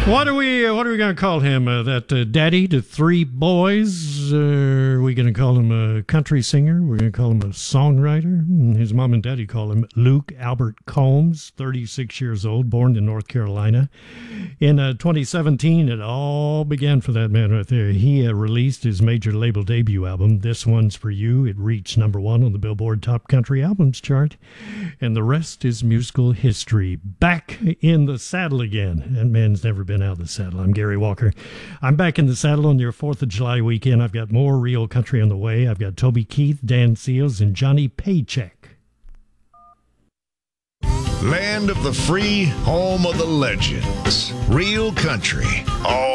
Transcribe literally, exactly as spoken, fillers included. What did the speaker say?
What are we? What are we going to call him? Uh, that uh, daddy to three boys? Uh, are we going to call him a country singer? We're going to call him a songwriter. His mom and daddy call him Luke Albert Combs, thirty-six years old, born in North Carolina. In uh, twenty seventeen, it all began for that man right there. He uh, released his major label debut album, This One's For You. It reached number one on the Billboard Top Country Albums chart, and the rest is musical history. Back in the saddle again. That man's never been out of the saddle. I'm Gary Walker. I'm back in the saddle on your fourth of July weekend. I've got more real country on the way. I've got Toby Keith, Dan Seals, and Johnny Paycheck. Land of the free, home of the legends. Real country. All